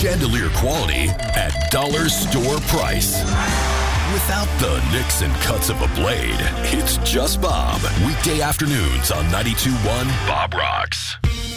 Chandelier quality at dollar store price. Without the nicks and cuts of a blade, it's just Bob. Weekday afternoons on 92.1 Bob Rocks.